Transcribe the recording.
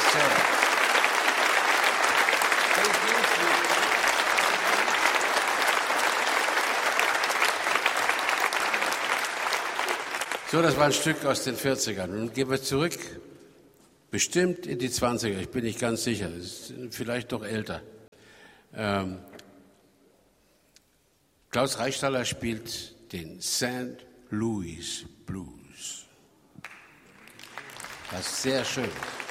sehr. So, das war ein Stück aus den 40ern. Nun gehen wir zurück, bestimmt in die 20er, ich bin nicht ganz sicher, ist vielleicht doch älter. Klaus Reichstaller spielt den St. Louis Blues. Das ist sehr schön.